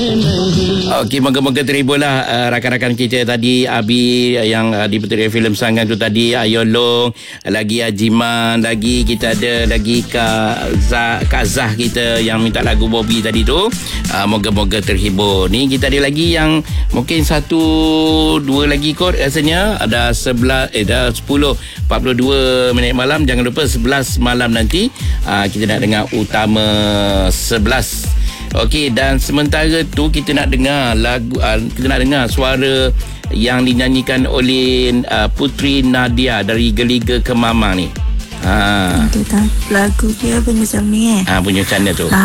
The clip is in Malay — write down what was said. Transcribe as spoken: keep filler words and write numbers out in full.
Okey, moga-moga terhiburlah uh, rakan-rakan kita tadi, Abi uh, yang uh, di Puteri Filem Sanggan tu tadi, Ayolong, lagi Ajiman, lagi kita ada lagi Kak Zah, Kak Zah kita yang minta lagu Bobby tadi tu. Uh, moga-moga terhibur. Ni kita ada lagi yang mungkin satu dua lagi kot rasanya. Ada sebelas eh dah sepuluh empat puluh dua minit malam. Jangan lupa sebelas malam nanti uh, kita nak dengar Utama sebelas. Okey, dan sementara tu kita nak dengar lagu uh, kita nak dengar suara yang dinyanyikan oleh uh, Putri Nadia dari Geliga Kemamang ni. Ha. Lagu dia apa macam ni eh? Ha, punya channel tu.